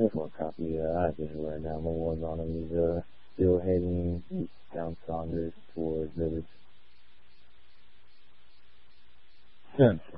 What copy I have here right now. My one's on him. He's still heading down Saunders towards Village. 10.